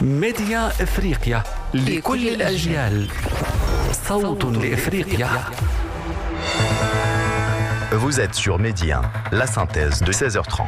ميديا إفريقيا لكل الأجيال. صوت لإفريقيا. Vous êtes sur Média, la synthèse de 16h30.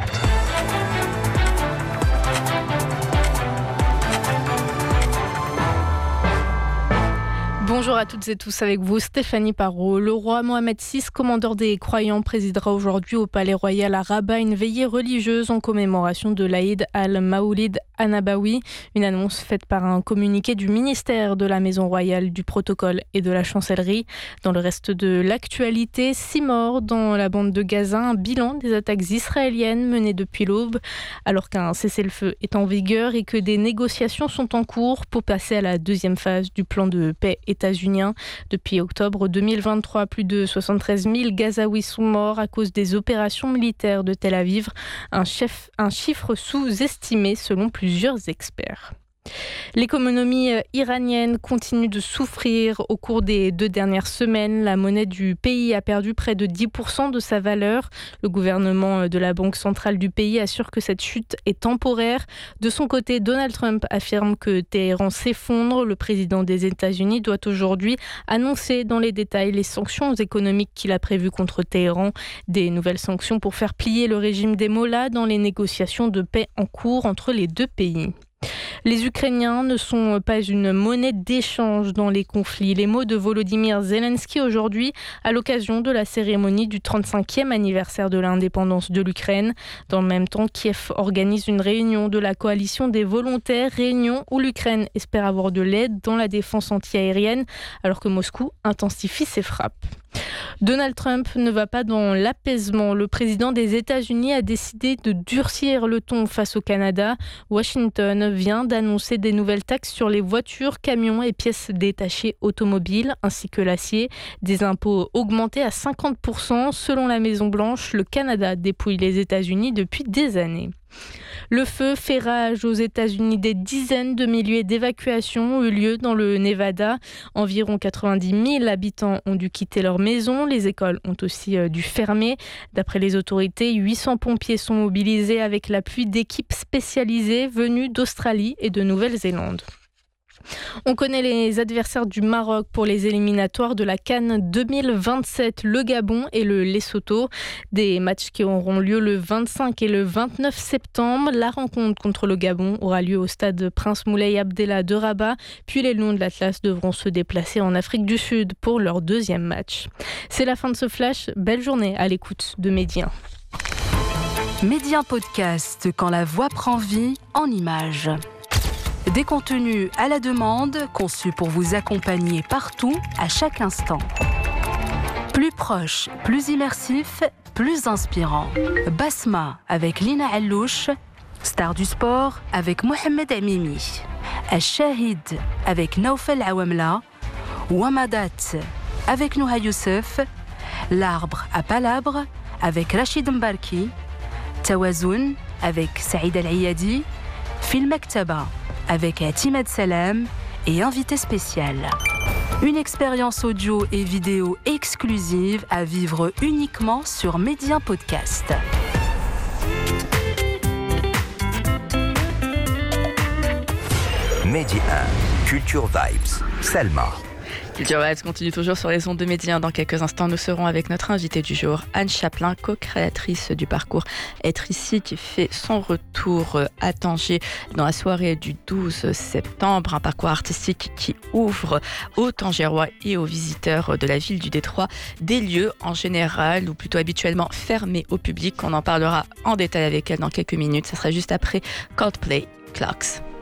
Bonjour à toutes et tous, avec vous Stéphanie Parot. Le roi Mohamed VI, commandeur des croyants, présidera aujourd'hui au Palais Royal à Rabat une veillée religieuse en commémoration de l'Aïd al-Maoulid Anabawi. Une annonce faite par un communiqué du ministère de la Maison Royale, du Protocole et de la Chancellerie. Dans le reste de l'actualité, 6 morts dans la bande de Gaza, un bilan des attaques israéliennes menées depuis l'aube, alors qu'un cessez-le-feu est en vigueur et que des négociations sont en cours pour passer à la deuxième phase du plan de paix états-unien. Depuis octobre 2023, plus de 73 000 Gazaouis sont morts à cause des opérations militaires de Tel Aviv, un chiffre sous-estimé selon plusieurs experts. L'économie iranienne continue de souffrir au cours des 2 dernières semaines. La monnaie du pays a perdu près de 10% de sa valeur. Le gouvernement de la Banque centrale du pays assure que cette chute est temporaire. De son côté, Donald Trump affirme que Téhéran s'effondre. Le président des États-Unis doit aujourd'hui annoncer dans les détails les sanctions économiques qu'il a prévues contre Téhéran. Des nouvelles sanctions pour faire plier le régime des mollahs dans les négociations de paix en cours entre les deux pays. Les Ukrainiens ne sont pas une monnaie d'échange dans les conflits. Les mots de Volodymyr Zelensky aujourd'hui à l'occasion de la cérémonie du 35e anniversaire de l'indépendance de l'Ukraine. Dans le même temps, Kiev organise une réunion de la coalition des volontaires, réunion où l'Ukraine espère avoir de l'aide dans la défense antiaérienne alors que Moscou intensifie ses frappes. Donald Trump ne va pas dans l'apaisement. Le président des États-Unis a décidé de durcir le ton face au Canada. Washington vient d'annoncer des nouvelles taxes sur les voitures, camions et pièces détachées automobiles, ainsi que l'acier. Des impôts augmentés à 50%. Selon la Maison-Blanche, le Canada dépouille les États-Unis depuis des années. Le feu fait rage aux États-Unis. Des dizaines de milliers d'évacuations ont eu lieu dans le Nevada. Environ 90 000 habitants ont dû quitter leur maison. Les écoles ont aussi dû fermer. D'après les autorités, 800 pompiers sont mobilisés avec l'appui d'équipes spécialisées venues d'Australie et de Nouvelle-Zélande. On connaît les adversaires du Maroc pour les éliminatoires de la CAN 2027, le Gabon et le Lesotho. Des matchs qui auront lieu le 25 et le 29 septembre. La rencontre contre le Gabon aura lieu au stade Prince Moulay Abdellah de Rabat. Puis les Lions de l'Atlas devront se déplacer en Afrique du Sud pour leur 2e match. C'est la fin de ce flash. Belle journée à l'écoute de Média. Média Podcast, quand la voix prend vie en images. Des contenus à la demande, conçus pour vous accompagner partout, à chaque instant. Plus proche, plus immersif, plus inspirant. Basma avec Lina Allouche, Star du sport avec Mohamed Amimi. Al-Shahid avec Naoufel Awamla. Wamadat avec Nouha Youssef. L'arbre à palabre avec Rachid Mbarki. Tawazoun avec Saïd Al-Ayadi. Film Maktaba avec Timad Salam et invité spécial. Une expérience audio et vidéo exclusive à vivre uniquement sur Média Podcast. Média 1, Culture Vibes, Selma. Culture Vibes continue toujours sur les ondes de Média. Dans quelques instants, nous serons avec notre invitée du jour, Anne Chaplin, co-créatrice du parcours Être ici, qui fait son retour à Tanger dans la soirée du 12 septembre. Un parcours artistique qui ouvre aux Tangérois et aux visiteurs de la ville du Détroit des lieux en général, ou plutôt habituellement fermés au public. On en parlera en détail avec elle dans quelques minutes. Ça sera juste après Coldplay, Clocks.